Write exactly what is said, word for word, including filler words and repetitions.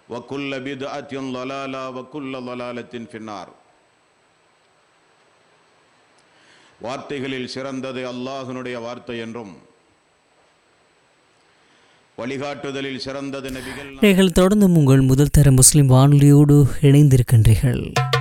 وكل بدعة ضلالة وكل ضلالة في النار. வார்த்தைகளில் சிறந்தது அல்லாஹ்வினுடைய வார்த்தை என்றும் வழிகாட்டுதலில் சிறந்தது நபிகள். நீங்கள் தொடர்ந்து உங்கள் முதல் தர முஸ்லிம் வானொலியோடு இணைந்திருக்கின்றீர்கள்.